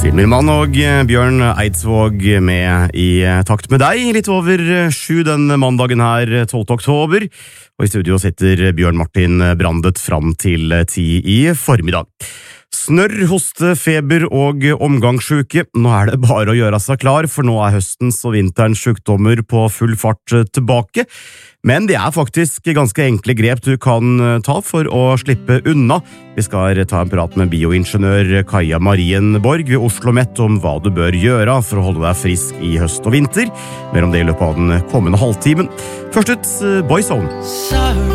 Simmermann og Bjørn Eidsvåg med i takt med deg, litt over 7 den mandagen her, 12. oktober. Og i studio sitter Bjørn Martin Brandet fram til 10 i formiddag. Snørr, hoste, feber og omgangssjuke. Nå er det bare å gjøre seg klar, for nå er høstens og vinterens sykdommer på full fart tilbake. Men det er faktisk ganske enkle grep du kan ta for å slippe unna. Vi skal ta en prat med bioingeniør Kaja Marienborg ved Oslo Met om hva du bør gjøre for å holde deg frisk i høst og vinter. Mer om det i løpet av den kommende halvtimen. Først ut, Boyzone.